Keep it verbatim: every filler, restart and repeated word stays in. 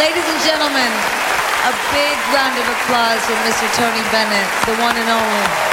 Ladies and gentlemen, a big round of applause for Mister Tony Bennett, the one and only.